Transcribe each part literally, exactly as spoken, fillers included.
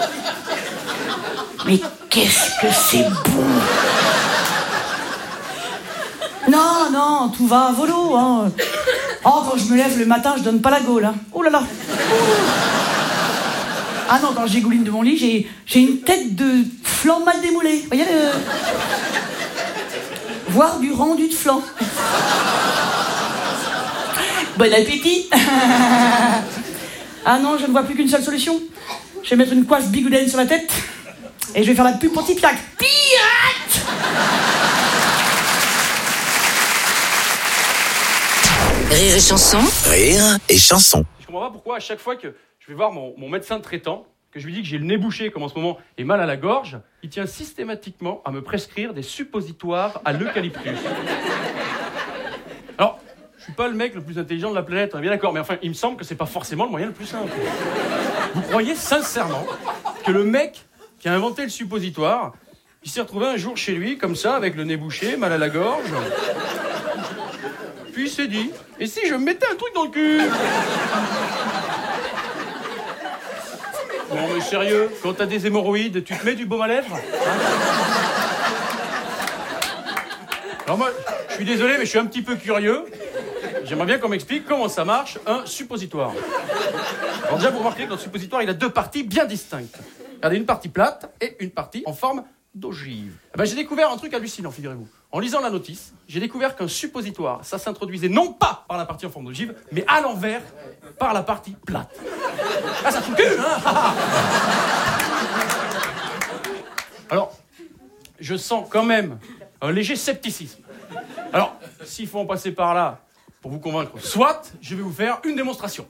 Mais qu'est-ce que c'est bon! Non, non, tout va à volo, hein. Oh, quand je me lève le matin, je donne pas la gaule, hein. Oh là là. Ah non, quand j'égouline de mon lit, j'ai, j'ai une tête de flan mal démoulé. Vous voyez le... Voire du rendu de flan. Bon appétit. Ah non, je ne vois plus qu'une seule solution. Je vais mettre une coiffe bigoudène sur la tête et je vais faire la pub pour Tipiac. Pirate! Rire et chanson. Rire et chanson. Je comprends pas pourquoi à chaque fois que je vais voir mon, mon médecin traitant, que je lui dis que j'ai le nez bouché comme en ce moment et mal à la gorge, il tient systématiquement à me prescrire des suppositoires à l'eucalyptus. Alors, je suis pas le mec le plus intelligent de la planète, on est bien d'accord, mais enfin, il me semble que c'est pas forcément le moyen le plus simple. Vous croyez sincèrement que le mec qui a inventé le suppositoire, il s'est retrouvé un jour chez lui, comme ça, avec le nez bouché, mal à la gorge, puis il s'est dit, et si je me mettais un truc dans le cul? Non mais sérieux, quand t'as des hémorroïdes, tu te mets du baume à lèvres, hein? Alors moi, je suis désolé, mais je suis un petit peu curieux. J'aimerais bien qu'on m'explique comment ça marche, un suppositoire. Alors déjà, vous remarquez que notre suppositoire, il a deux parties bien distinctes. Regardez, une partie plate et une partie en forme d'ogive. Eh ben, j'ai découvert un truc hallucinant, figurez-vous. En lisant la notice, j'ai découvert qu'un suppositoire, ça s'introduisait non pas par la partie en forme d'ogive, mais à l'envers, par la partie plate. Ah, ça fout le cul, hein? Alors, je sens quand même un léger scepticisme. Alors, s'il faut en passer par là pour vous convaincre, soit je vais vous faire une démonstration.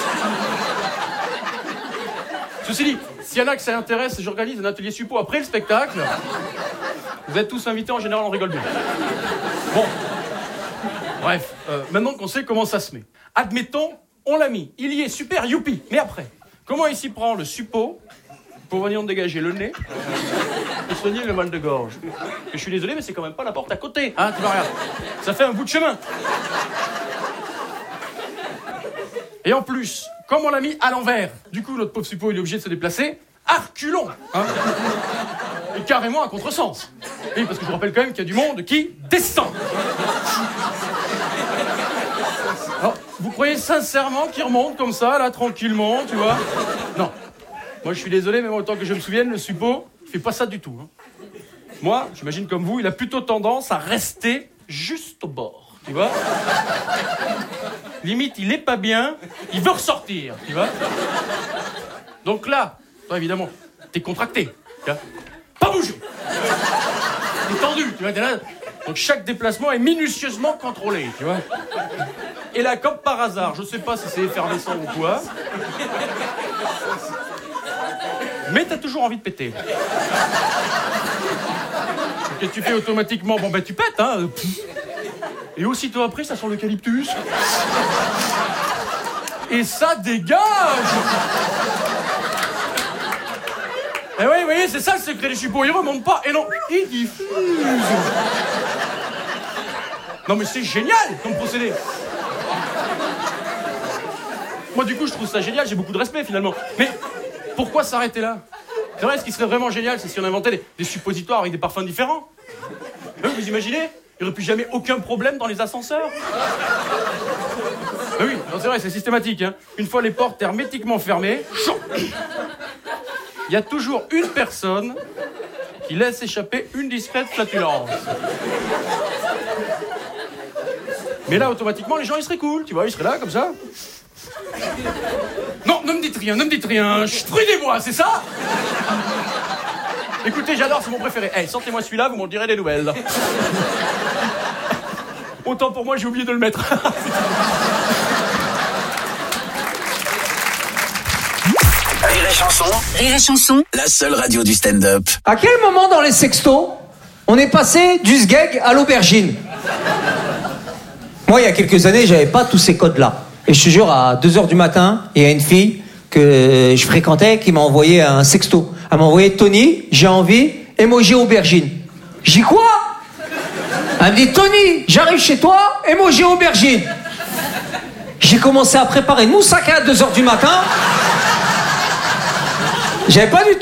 Ceci dit, s'il y en a que ça intéresse, j'organise un atelier suppo après le spectacle. Vous êtes tous invités, en général, on rigole bien. Bon. Bref, euh, maintenant qu'on sait comment ça se met. Admettons, on l'a mis. Il y est, super, youpi. Mais après, comment il s'y prend le suppo pour venir dégager le nez et soigner le mal de gorge? Et je suis désolé, mais c'est quand même pas la porte à côté. Hein, tu vois, regarde. Ça fait un bout de chemin. Et en plus, comme on l'a mis à l'envers, du coup, notre pauvre suppo, il est obligé de se déplacer à reculons. Hein, et carrément à contresens. Oui, parce que je vous rappelle quand même qu'il y a du monde qui descend. Alors, vous croyez sincèrement qu'il remonte comme ça, là, tranquillement, tu vois? Non. Moi, je suis désolé, mais moi, autant que je me souvienne, le suppo, il fait pas ça du tout. Hein. Moi, j'imagine comme vous, il a plutôt tendance à rester juste au bord, tu vois? Limite, il est pas bien, il veut ressortir, tu vois? Donc là, toi, évidemment, t'es contracté, tu vois? Pas bouger! T'es tendu, tu vois, t'es là. Donc chaque déplacement est minutieusement contrôlé, tu vois? Et là, comme par hasard, je sais pas si c'est effervescent ou quoi, mais t'as toujours envie de péter. Qu'est-ce que tu fais automatiquement? Bon, ben tu pètes, hein. Et aussitôt après, ça sent l'eucalyptus. Et ça dégage! Eh oui, vous voyez, c'est ça le secret des suppos. Il remonte pas, et non, il diffuse. Non, mais c'est génial comme procédé. Moi, du coup, je trouve ça génial, j'ai beaucoup de respect, finalement. Mais pourquoi s'arrêter là? C'est vrai, ce qui serait vraiment génial, c'est si on inventait des, des suppositoires avec des parfums différents. Hein, vous imaginez? Il n'y aurait plus jamais aucun problème dans les ascenseurs. Ben oui, non, c'est vrai, c'est systématique. Hein. Une fois les portes hermétiquement fermées, il y a toujours une personne qui laisse échapper une discrète flatulence. Mais là, automatiquement, les gens, ils seraient cool, tu vois, ils seraient là, comme ça. Non, ne me dites rien, ne me dites rien. Prudez-moi, c'est ça? Écoutez, j'adore, c'est mon préféré. Hey, sortez-moi celui-là, vous m'en direz des nouvelles. Autant pour moi, j'ai oublié de le mettre. Rire et chanson. Rire et chanson. La seule radio du stand-up. À quel moment dans les sextos, on est passé du sgeg à l'aubergine? Moi, il y a quelques années, j'avais pas tous ces codes-là. Et je te jure, à deux heures du matin, il y a une fille que je fréquentais qui m'a envoyé un sexto. Elle m'a envoyé: Tony, j'ai envie, emoji aubergine. J'ai dit: quoi? Elle me dit: Tony, j'arrive chez toi, emoji aubergine. J'ai commencé à préparer une moussaka à deux heures du matin. J'avais pas du tout